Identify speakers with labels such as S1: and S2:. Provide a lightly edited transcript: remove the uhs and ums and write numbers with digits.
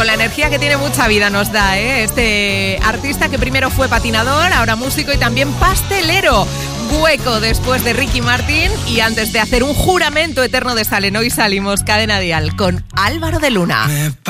S1: con la energía que tiene, mucha vida nos da, ¿eh? Este artista que primero fue patinador, ahora músico y también pastelero. Hueco después de Ricky Martin y antes de hacer un juramento eterno de sal en Hoy Salimos, Cadena Dial con Álvaro de Luna.